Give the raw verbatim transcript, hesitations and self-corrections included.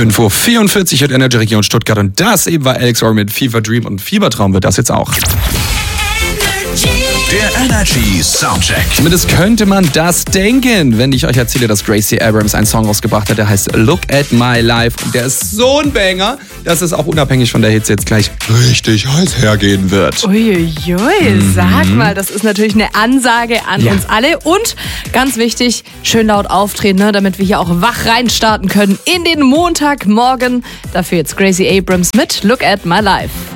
fünf Uhr vierundvierzig hat Energy Region Stuttgart und das eben war Alex Ohr mit Fever Dream und Fiebertraum wird das jetzt auch. Der Energy Soundcheck. Zumindest könnte man das denken, wenn ich euch erzähle, dass Gracie Abrams einen Song rausgebracht hat, der heißt Look at My Life und der ist so ein Banger, dass es auch unabhängig von der Hitze jetzt gleich richtig heiß hergehen wird. Uiuiui, mhm. Sag mal, das ist natürlich eine Ansage an ja. uns alle und ganz wichtig, schön laut auftreten, ne, damit wir hier auch wach reinstarten können in den Montagmorgen. Dafür jetzt Gracie Abrams mit Look at My Life.